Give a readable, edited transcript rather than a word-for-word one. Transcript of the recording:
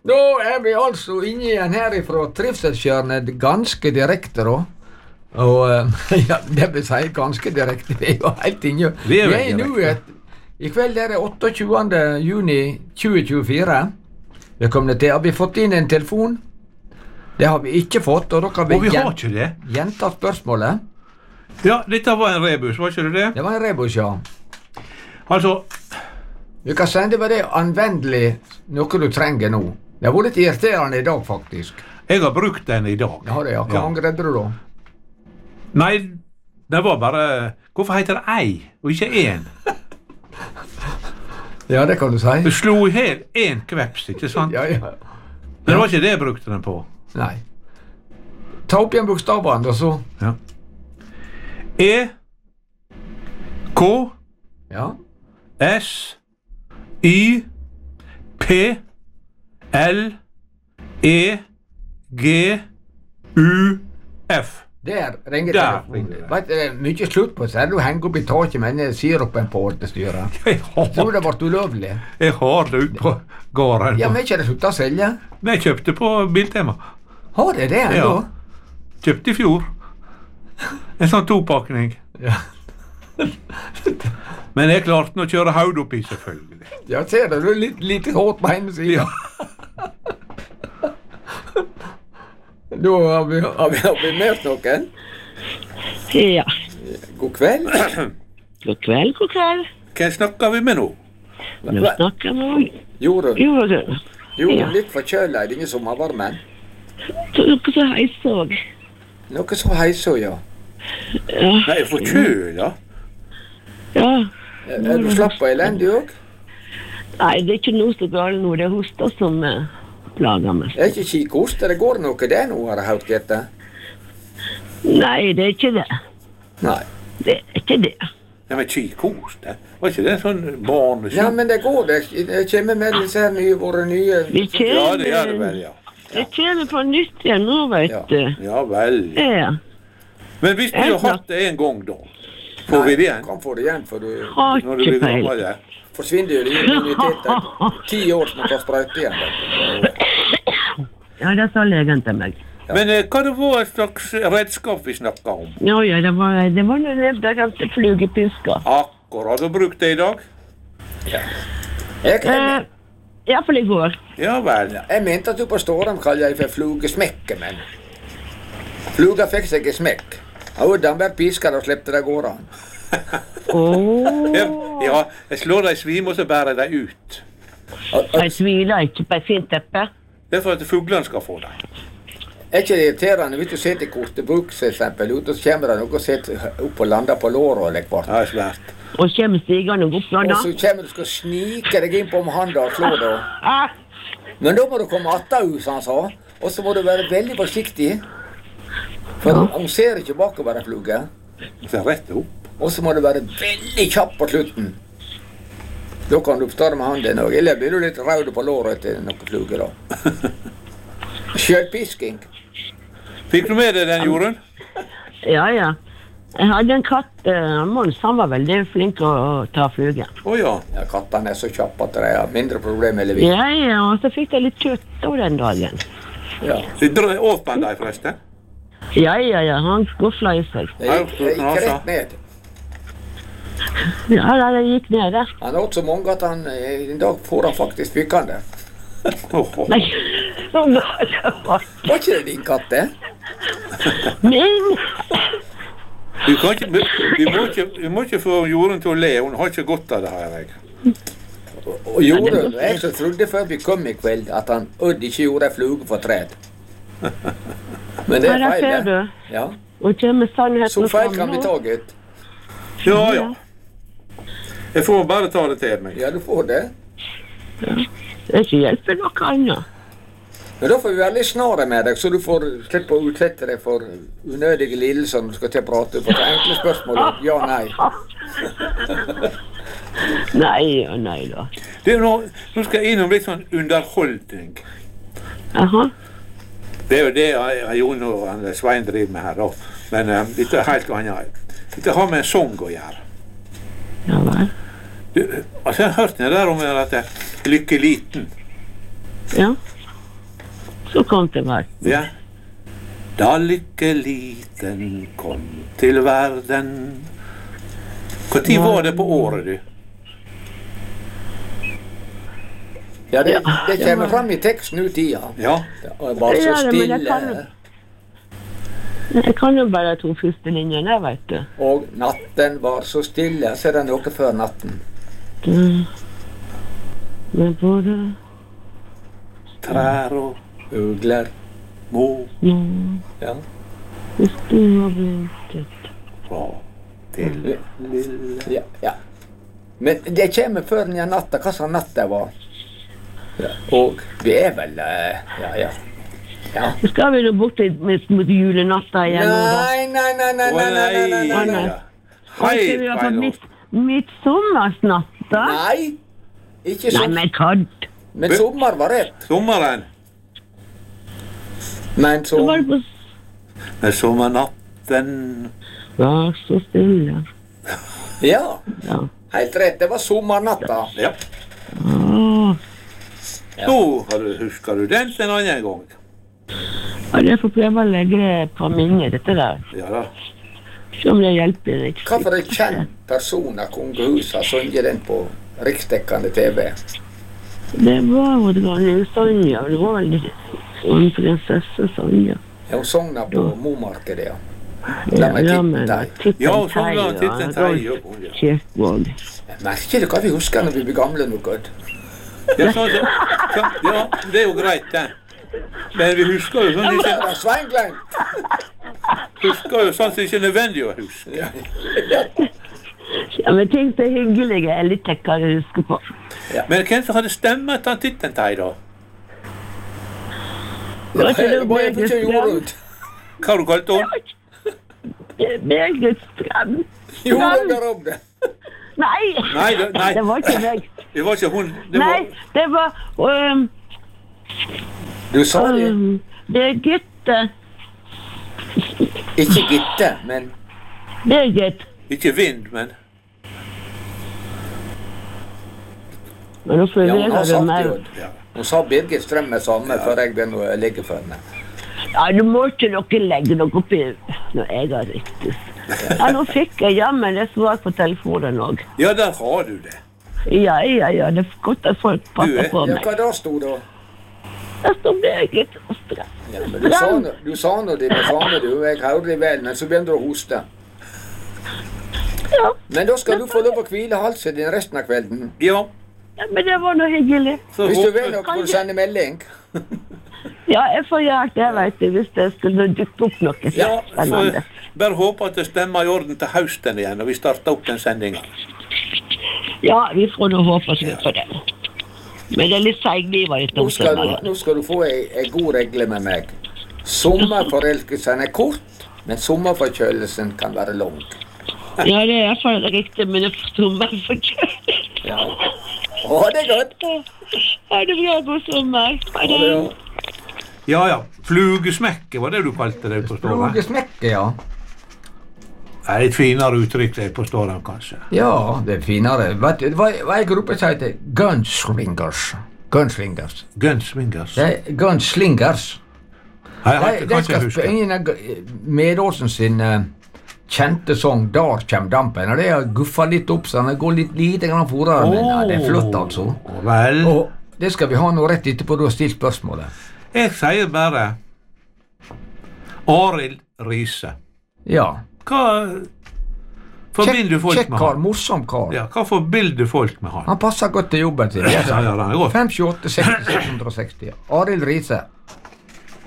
Nå vi altså inne igjen herifra Trivselshjørnet ganske direkte da. Og ja, det vil si ganske direkte, vi jo helt inne. Vi nå I kveld det 28. juni 2024. Vi kommer til, har vi fått inn en telefon? Det har vi ikke fått, og da kan vi, har ikke det. Gjenta spørsmålet. Ja, dette var en rebus, var ikke det? Det var en rebus, ja. Altså... Vi kan sende med det anvendelig noe du trenger nå. Det har vært litt irriterende I dag, faktisk. Jeg har brukt den I dag. Ja, det, ja. Hva mange redder du da? Nei, det var bare... Hvorfor heter det ei, og ikke en? Ja, det kan du si. Du slo I hel en kveps, ikke sant? Ja, ja. Men det var ikke det jeg brukte den på. Nei. Ta opp igjen bokstavene, og så... Ja. E, K, ja. S, Y, P, L, E, G, U, F. Der ringer telefonen. Vet du, mye slutt på seg. Du henger opp I taket med denne sirupen på ordestyret. Tror det ble ulovlig. Jeg har det ut på gården. Ja, men ikke det sluttet å selge? Nei, jeg kjøpte på Biltema. Har det ennå? Ja. Kjøpte I fjor. En sånn topakning. Ja. Men jeg klarte å kjøre haud oppi, selvfølgelig. Ja, ser du, du litt hårdt på henne siden. Ja. Da har vi med noen. Ja. God kveld. God kveld, god kveld. Hvem snakker vi med nå? Nå snakker vi om Jorunn. Jorunn. Jorunn, litt forkjølet I denne sommervarmen. Noe så heisåg. Noe så heisåg, ja. Ja. Nei, forkjøla? Ja. Du slapp på elendig også? Nei, det ikke noe så galt nå. Det hoster som plager meg. Det ikke kikhost, det går noe det nå, har jeg hørt Gette. Nei, det ikke det. Nei. Det ikke det. Ja, men kikhost, det var ikke det sånn barn... Ja, men det går, det kommer med disse her nye, våre nye... Vi kommer... Ja, det gjør det vel, ja. Det kommer på nytt igjen nå, vet du. Ja, vel. Ja. Men hvis vi har hatt det en gang da, får vi det igjen? Nei, kan få det igjen, for du... Har Når du ikke blir feil. gammel, ja. Forsvinner jo det immunitetet. 10 år som man kan sprøyte igjen. Ja, det sa legen til meg. Ja. Men hva det var et slags redskap vi snakket om? Ja, det var noe der gamte flugepisker. Akkurat, og brukt det I dag? Ja. Jeg I hvert fall I går. Ja vel. Jeg mente at du på Ståren kaller jeg for flugesmekke, men... Fluga fikk seg I smekk. Hadde han vært pisker og slepte det går an. Ja, jeg slår deg svim og så bærer deg ut. Jeg sviler ikke på et fint teppe. Det for at fuglene skal få deg. Ikke det irriterende hvis du sitter I Kortebruk, for eksempel, ut, og så kommer det noe og sitter opp og lander på låret eller kvart. Ja, svært. Og kommer stigende opp da. Og så kommer du skal snike deg inn på med handa og slå da. Men da må du komme attahus, han sa. Og så må du være veldig forsiktig. For hun ser ikke bakover en fluge. Så rett opp. Og så må du være veldig kjapp på slutten. Da kan du oppstå med handen også. Eller blir du litt rød på låret til noen fluger da. Kjølpisking. Fikk du med deg den, Jorunn? Ja, ja. Jeg hadde en katt, Måns, han var veldig flink å ta flugen. Ja. Ja, kattene så kjappe at det mindre problem eller vi. Ja, ja, og så fikk jeg litt kjøtt av den dagen. Ja. Så åt man deg forresten? Ja, han skuffla I seg. Det gikk rett ned. Ja, det gikk ned der. Han åt så mange at en dag får han faktisk fykkende. Nei, Var ikke det din katt, det? Men... Vi må ikke få Jorunn til å le, hun har ikke godt av det her, jeg. Og Jorunn, jeg så trodde før vi kom I kveld at han ikke gjorde en fluge for træd. Men det feil, det. Ja. Og kommer sannheten så feil kan vi ta, gutt. Ja. Jeg får bare ta det til meg. Ja, du får det. Ja. Det ikke hjelper noe annet. Men da får vi være litt snare med deg, så du får slippe å utsette deg for unødige lidelser når du skal til å prate på et enkle spørsmål. Ja, nei. Nei da. Nå skal jeg innom litt sånn underholdning. Aha. Det jo det Jon og Svein driver med her da. Men dette helt annet. Dette har med en sång å gjøre. Ja, vel. Altså, jeg har hørt det der om at Lykke Liten. Ja. Så kom til meg. Ja. Da Lykke-liten kom til verden. Hvor tid var det på året, du? Ja, det kommer fram i teksten ut i, ja. Ja. Det var bare så stille. Jeg kan jo bare 2 første linjene, vet du. Og natten var så stille, så er det noe før natten. Men både Trær og ugler. må Ja. hvis du har blinket. fra til lille. Ja, ja. Men det kommer før den natta, hva slags natt det var. Ja. Og vi er vel, ja. Skal vi nå bort mot julenatta igjen? Nei. Skal vi ha på midtsommersnatta? Nei, ikke Nei, sånn. men kødd. Men sommer var rett. Sommeren. Men Så var det på Med sommernatten. Vær så stille. Ja, Ja. helt rett. Det var sommernatta. Ja. Åh. Nå husker du den en annen gang. Ja, jeg får prøve å legge det på minnet, dette der. Ja da. Se om det hjelper litt. Hva for en kjent person av kongehuset har sunget den på riksdekkende TV? Det var jo dronning Sonja. Det var vel en prinsesse Sonja. Ja, hun sang den på Momarkedet, ja. Ja, med men Titten Ja, Titten sånn da, Titten Tei. Rolf Kirkvaag. Merker du hva vi husker når vi blir gamle nå, Gud? Ja, ja, det er jo greit, det. Men vi husker jo sånn Det ikke, var Sveinglein. sånn som ikke er nødvendig å huske. Ja, men ting som er hyggelige er litt tekkere å huske på. Men hvem som hadde stemmet til Titten Tei, da? Var ikke det Det var jeg ikke Jorunn. Hva har du kalt henne? Birgit Strand. Jorunn Garobde. Nei, Nei, det var ikke meg. det var ikke hun. Det Nei, var, det var Du sa det. Birgitte. Ikke Gitte, men Birgit. ikke Vind, men Men nå ja, hun har forvirrer du sagt meg. jo. ja. Hun sa Birgit Strømme samme før jeg begynner å ligge for henne. Ja, du må ikke dere legge noe oppi når jeg har riktig. Ja, nå fikk jeg jammen det svar på telefonen også. Ja, der har du det. Ja, det er godt at folk passer på Ja, meg. hva da stod da? Der står Birgit Strand. Ja, men du sa nå dine faner, du. Jeg hørte det vel, men så begynte du å hoste. Ja, Men da skal du få lov å hvile halsen din resten av kvelden. Ja. ja, men det var noe hyggelig. Så Hvis du vil håper, noe, får du sende melding. Ja, jeg får gjøre det, vet du, hvis det skulle dukke opp noe ja, spennende. bare håpe at det stemmer i orden til høsten igjen, når vi starter opp den sendingen. Ja, vi får nå håpe oss på det. Men det er litt seiglivet litt Nå skal du få ei god regle med meg. Sommerforelskelsen er kort, men sommerforkjølelsen kan være lang. Ja, det er i hvert fall riktig, men det er sommerforkjøling. Ja. Ha det godt. Ha det bra, god sommer. Ha det. Ja. Flugesmekke var det du kalte det på Ståren. Flugesmekke, ja. Det er et finere uttrykk det på Ståren, kanskje. Ja, det er finere. Vet du, det var en gruppe som heter Gunslingers. Gunslingers. Gunswingers. Det er Gunslingers. De skal huske. spille Medåsen sin kjente sang 'Der kjem dampen'. Og det har guffa litt opp, så den går litt lite grann fortere, men ja, det er flott, altså. Vel, Og det skal vi ha nå rett etterpå du har stilt spørsmålet. jeg sier bare Arild Riise. Ja. Hva forbinder du folk Kjekk med kar, han? morsom kar. Ja, hva forbinder du folk med han? Han passer godt til jobben sin. Ja, den er godt. 528 660. Arild Riise.